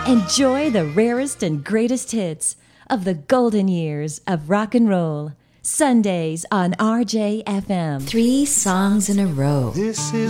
Enjoy the rarest and greatest hits of the golden years of rock and roll. Sundays on RJFM. 3 songs in a row. This is